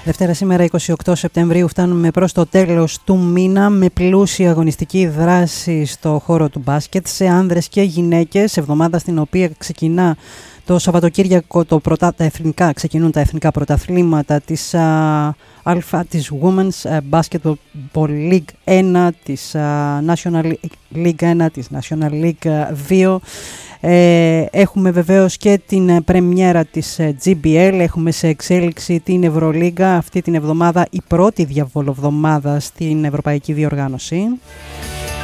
Δευτέρα σήμερα 28 Σεπτεμβρίου φτάνουμε προς το τέλος του μήνα με πλούσια αγωνιστική δράση στο χώρο του μπάσκετ σε άνδρες και γυναίκες, εβδομάδα στην οποία ξεκινά το Σαββατοκύριακο ξεκινούν τα εθνικά πρωταθλήματα της της Women's Basketball League 1, της National League 1, της National League 2. Έχουμε βεβαίως και την πρεμιέρα της GBL, έχουμε σε εξέλιξη την Ευρωλίγκα αυτή την εβδομάδα, η πρώτη διαβολοβδομάδα στην Ευρωπαϊκή Διοργάνωση.